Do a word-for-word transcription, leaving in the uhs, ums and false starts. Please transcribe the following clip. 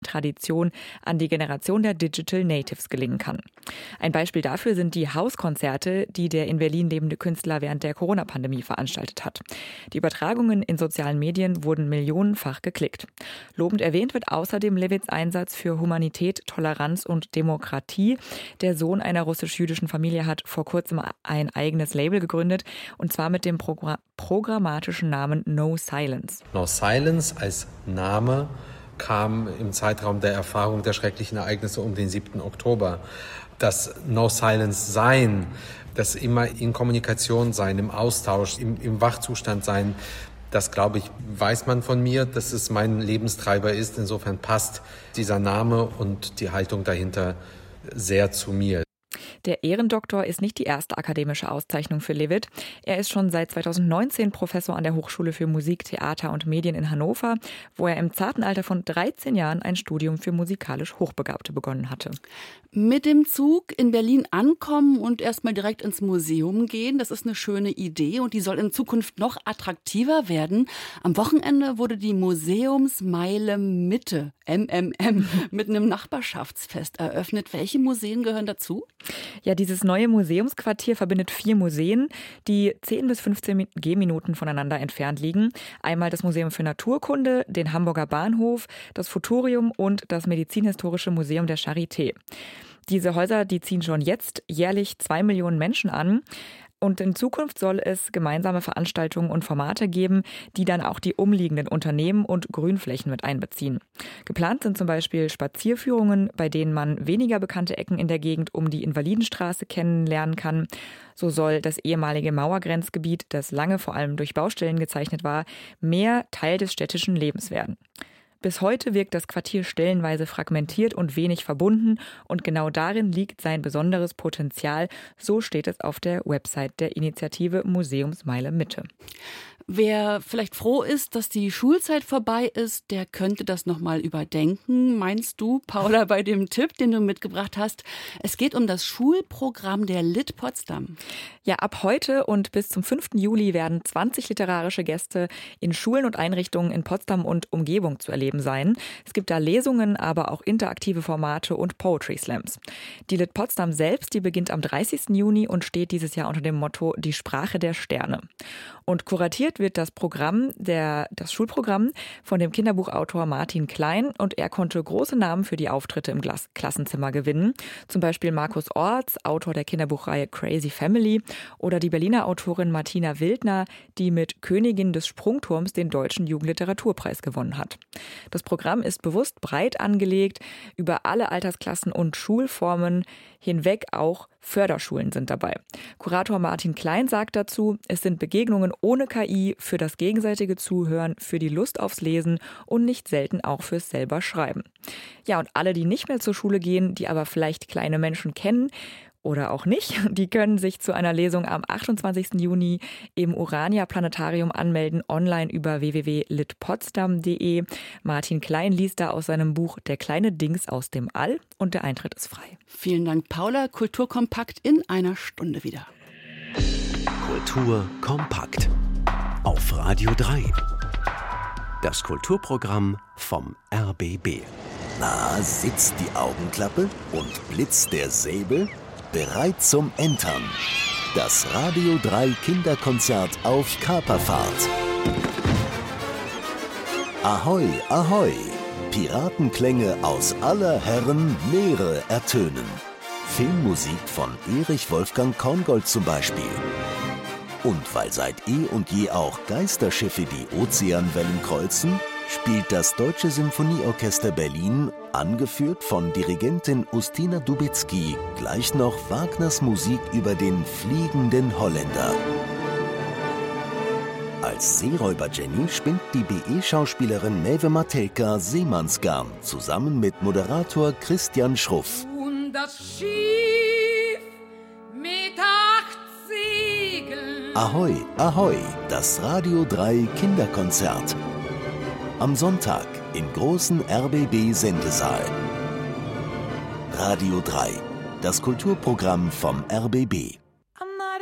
Tradition an die Generation der Digital Natives gelingen kann. Ein Beispiel dafür sind die Hauskonzerte, die der in Berlin lebende Künstler während der Corona-Pandemie veranstaltet hat. Die Übertragungen in sozialen Medien wurden millionenfach geklickt. Lobend erwähnt wird außerdem Levits Einsatz für Humanität, Toleranz und Demokratie. Der Sohn einer russisch-jüdischen Familie hat vor kurzem ein eigenes Label gegründet, und zwar mit dem Progr- programmatischen Namen No Silence. No Silence als Name kam im Zeitraum der Erfahrung der schrecklichen Ereignisse um den siebten Oktober. Das No Silence Sein, das immer in Kommunikation sein, im Austausch, im, im Wachzustand sein, das, glaube ich, weiß man von mir, dass es mein Lebenstreiber ist. Insofern passt dieser Name und die Haltung dahinter sehr zu mir. Der Ehrendoktor ist nicht die erste akademische Auszeichnung für Levit. Er ist schon seit zweitausendneunzehn Professor an der Hochschule für Musik, Theater und Medien in Hannover, wo er im zarten Alter von dreizehn Jahren ein Studium für musikalisch Hochbegabte begonnen hatte. Mit dem Zug in Berlin ankommen und erstmal direkt ins Museum gehen, das ist eine schöne Idee und die soll in Zukunft noch attraktiver werden. Am Wochenende wurde die Museumsmeile Mitte, M M M, mit einem Nachbarschaftsfest eröffnet. Welche Museen gehören dazu? Ja, dieses neue Museumsquartier verbindet vier Museen, die zehn bis fünfzehn Gehminuten voneinander entfernt liegen. Einmal das Museum für Naturkunde, den Hamburger Bahnhof, das Futurium und das Medizinhistorische Museum der Charité. Diese Häuser, die ziehen schon jetzt jährlich zwei Millionen Menschen an. Und in Zukunft soll es gemeinsame Veranstaltungen und Formate geben, die dann auch die umliegenden Unternehmen und Grünflächen mit einbeziehen. Geplant sind zum Beispiel Spazierführungen, bei denen man weniger bekannte Ecken in der Gegend um die Invalidenstraße kennenlernen kann. So soll das ehemalige Mauergrenzgebiet, das lange vor allem durch Baustellen gezeichnet war, mehr Teil des städtischen Lebens werden. Bis heute wirkt das Quartier stellenweise fragmentiert und wenig verbunden und genau darin liegt sein besonderes Potenzial, so steht es auf der Website der Initiative Museumsmeile Mitte. Wer vielleicht froh ist, dass die Schulzeit vorbei ist, der könnte das nochmal überdenken. Meinst du, Paula, bei dem Tipp, den du mitgebracht hast? Es geht um das Schulprogramm der Lit Potsdam. Ja, ab heute und bis zum fünften Juli werden zwanzig literarische Gäste in Schulen und Einrichtungen in Potsdam und Umgebung zu erleben sein. Es gibt da Lesungen, aber auch interaktive Formate und Poetry Slams. Die Lit Potsdam selbst, die beginnt am dreißigsten Juni und steht dieses Jahr unter dem Motto Die Sprache der Sterne. Und kuratiert wird das Programm, der, das Schulprogramm von dem Kinderbuchautor Martin Klein und er konnte große Namen für die Auftritte im Glas- Klassenzimmer gewinnen. Zum Beispiel Markus Orts, Autor der Kinderbuchreihe Crazy Family oder die Berliner Autorin Martina Wildner, die mit Königin des Sprungturms den Deutschen Jugendliteraturpreis gewonnen hat. Das Programm ist bewusst breit angelegt, über alle Altersklassen und Schulformen hinweg, auch Förderschulen sind dabei. Kurator Martin Klein sagt dazu, es sind Begegnungen ohne K I, für das gegenseitige Zuhören, für die Lust aufs Lesen und nicht selten auch fürs selber Schreiben. Ja, und alle, die nicht mehr zur Schule gehen, die aber vielleicht kleine Menschen kennen, oder auch nicht, die können sich zu einer Lesung am achtundzwanzigsten Juni im Urania Planetarium anmelden, online über w w w punkt lit potsdam punkt d e. Martin Klein liest da aus seinem Buch Der kleine Dings aus dem All und der Eintritt ist frei. Vielen Dank, Paula. Kulturkompakt in einer Stunde wieder. Kultur kompakt auf Radio drei. Das Kulturprogramm vom R B B. Na, sitzt die Augenklappe und blitzt der Säbel? Bereit zum Entern. Das Radio drei Kinderkonzert auf Kaperfahrt. Ahoi, ahoi! Piratenklänge aus aller Herren Meere ertönen. Filmmusik von Erich Wolfgang Korngold zum Beispiel. Und weil seit eh und je auch Geisterschiffe die Ozeanwellen kreuzen, spielt das Deutsche Symphonieorchester Berlin, angeführt von Dirigentin Ustina Dubicki, gleich noch Wagners Musik über den fliegenden Holländer. Als Seeräuber-Jenny spinnt die B E-Schauspielerin Maeve Matelka Seemannsgarn zusammen mit Moderator Christian Schruff. Und das Schiff mit acht Segeln. Ahoi, ahoi, das Radio drei Kinderkonzert. Am Sonntag im großen R B B-Sendesaal. Radio drei, das Kulturprogramm vom R B B.